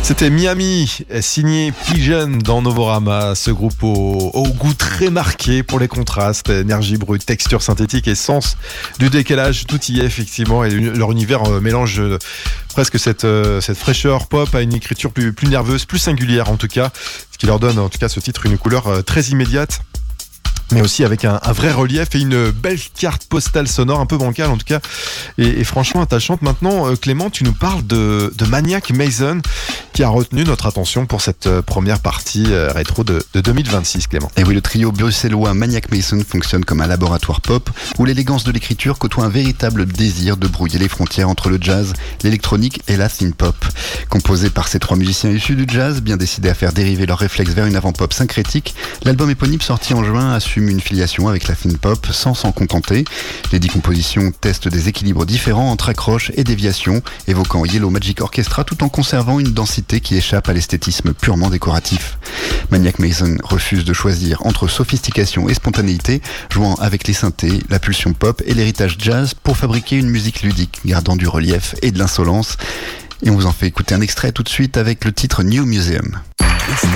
C'était Miami, signé Pigeon dans Novorama, ce groupe au goût très marqué pour les contrastes, énergie brute, texture synthétique et sens du décalage, tout y est effectivement, et leur univers mélange presque cette fraîcheur pop à une écriture plus nerveuse, plus singulière en tout cas, ce qui leur donne en tout cas ce titre une couleur très immédiate, mais aussi avec un vrai relief et une belle carte postale sonore, un peu bancale en tout cas, et franchement attachante. Maintenant, Clément, tu nous parles de Maniac Mason, qui a retenu notre attention pour cette première partie rétro de 2026, Clément. Et oui, le trio bruxellois Maniac Mason fonctionne comme un laboratoire pop, où l'élégance de l'écriture côtoie un véritable désir de brouiller les frontières entre le jazz, l'électronique et la synth-pop. Composé par ces trois musiciens issus du jazz, bien décidés à faire dériver leurs réflexes vers une avant-pop syncrétique, l'album éponyme sorti en juin assume une filiation avec la synth-pop sans s'en contenter. Les 10 compositions testent des équilibres différents entre accroches et déviations, évoquant Yellow Magic Orchestra tout en conservant une densité qui échappe à l'esthétisme purement décoratif. Maniac Mason refuse de choisir entre sophistication et spontanéité, jouant avec les synthés, la pulsion pop et l'héritage jazz pour fabriquer une musique ludique, gardant du relief et de l'insolence. Et on vous en fait écouter un extrait tout de suite avec le titre New Museum.